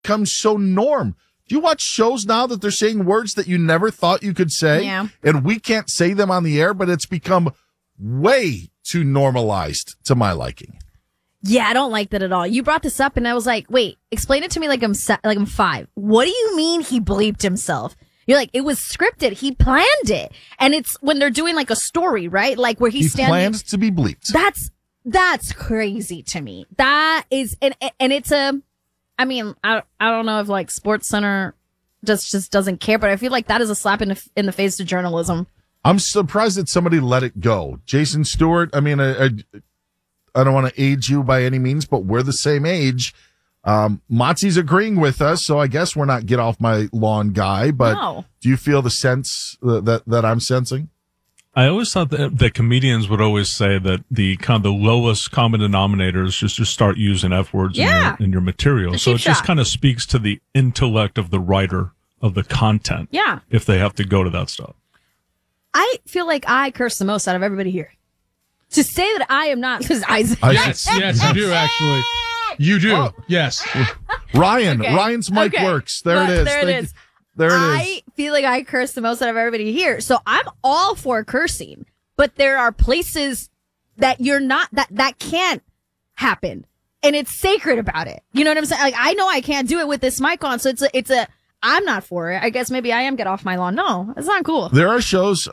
become so norm. Do you watch shows now that they're saying words that you never thought you could say? Yeah. And we can't say them on the air, but it's become way too normalized to my liking. Yeah, I don't like that at all. You brought this up and I was like, wait, explain it to me like I'm 5. What do you mean he bleeped himself? You're like, it was scripted. He planned it. And it's when they're doing like a story, right? Like where he's standing. He plans to be bleeped. That's crazy to me. That is, and it's I mean, I don't know if like Sports Center just doesn't care, but I feel like that is a slap in the face to journalism. I'm surprised that somebody let it go. Jason Stewart, I mean, I don't want to age you by any means, but we're the same age. Motzi's agreeing with us, so I guess we're not get off my lawn guy, but No. Do you feel the sense that I'm sensing? I always thought that comedians would always say that the kind of the lowest common denominator is just to start using F words in your material. So it just kind of speaks to the intellect of the writer of the content. Yeah. If they have to go to that stuff. I feel like I curse the most out of everybody here. To say that I am not, because yes, you do actually. You do. Oh. Yes. Ryan's mic works. There it is. There it is. I feel like I curse the most out of everybody here. So I'm all for cursing, but there are places that you're not, that can't happen. And it's sacred about it. You know what I'm saying? Like, I know I can't do it with this mic on. So I'm not for it. I guess maybe I am get off my lawn. No, it's not cool. There are shows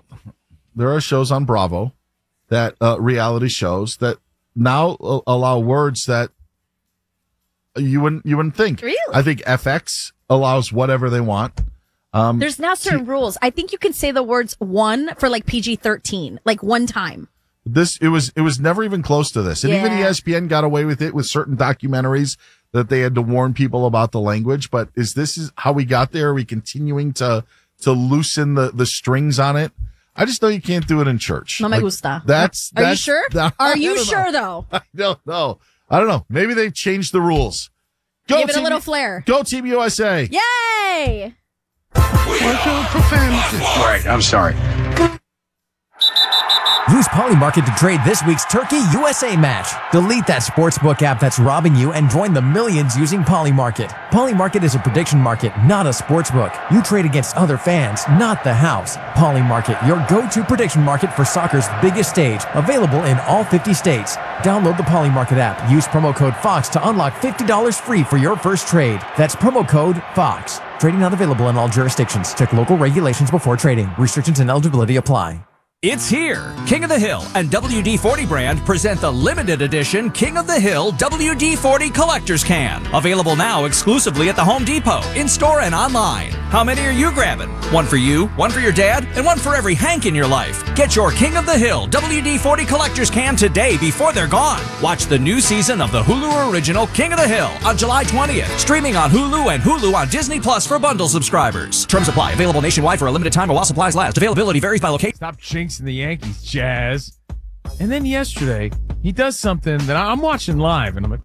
on Bravo that, reality shows that now allow words that you wouldn't think. Really? I think FX allows whatever they want. There's now certain rules. I think you can say the words one for like PG-13, like one time. It was never even close to this. And even ESPN got away with it with certain documentaries that they had to warn people about the language. But is how we got there? Are we continuing to loosen the strings on it? I just know you can't do it in church. No me gusta. Are you sure? Are you sure though? I don't know. Maybe they've changed the rules. Give it a little flair. Go Team USA. Yay! Right, I'm sorry. Use Polymarket to trade this week's Turkey USA match. Delete that sportsbook app that's robbing you and join the millions using Polymarket. Polymarket is a prediction market, not a sportsbook. You trade against other fans, not the house. Polymarket, your go-to prediction market for soccer's biggest stage. Available in all 50 states. Download the Polymarket app. Use promo code FOX to unlock $50 free for your first trade. That's promo code FOX. Trading not available in all jurisdictions. Check local regulations before trading. Restrictions and eligibility apply. It's here. King of the Hill and WD-40 brand present the limited edition King of the Hill WD-40 Collector's Can. Available now exclusively at the Home Depot, in-store and online. How many are you grabbing? One for you, one for your dad, and one for every Hank in your life. Get your King of the Hill WD-40 Collector's Can today before they're gone. Watch the new season of the Hulu original King of the Hill on July 20th. Streaming on Hulu and Hulu on Disney Plus for bundle subscribers. Terms apply. Available nationwide for a limited time or while supplies last. Availability varies by location. Stop jinxing the Yankees, Jazz. And then yesterday, he does something that I'm watching live, and I'm like,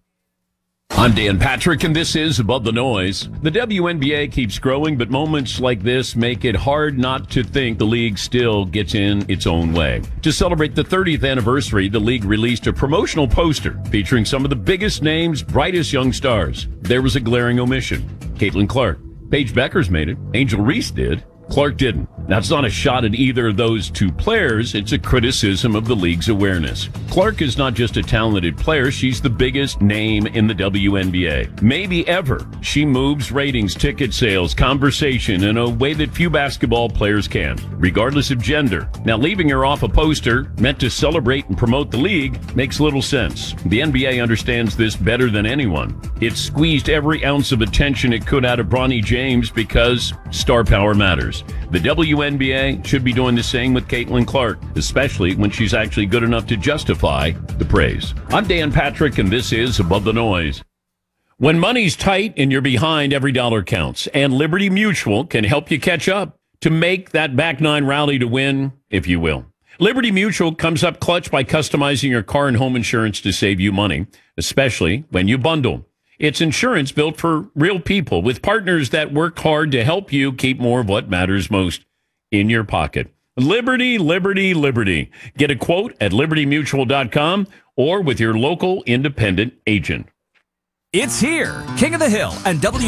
I'm Dan Patrick, and this is Above the Noise. The WNBA keeps growing, but moments like this make it hard not to think the league still gets in its own way. To celebrate the 30th anniversary, the league released a promotional poster featuring some of the biggest names, brightest young stars. There was a glaring omission. Caitlin Clark. Paige Beckers made it. Angel Reese did. Clark didn't. That's not a shot at either of those two players. It's a criticism of the league's awareness. Clark is not just a talented player. She's the biggest name in the WNBA. Maybe ever. She moves ratings, ticket sales, conversation in a way that few basketball players can, regardless of gender. Now, leaving her off a poster meant to celebrate and promote the league makes little sense. The NBA understands this better than anyone. It squeezed every ounce of attention it could out of Bronny James because star power matters. The WNBA should be doing the same with Caitlin Clark, especially when she's actually good enough to justify the praise. I'm Dan Patrick, and this is Above the Noise. When money's tight and you're behind, every dollar counts, and Liberty Mutual can help you catch up to make that back nine rally to win, if you will. Liberty Mutual comes up clutch by customizing your car and home insurance to save you money, especially when you bundle. It's insurance built for real people with partners that work hard to help you keep more of what matters most in your pocket. Liberty, liberty, liberty. Get a quote at libertymutual.com or with your local independent agent. It's here. King of the Hill and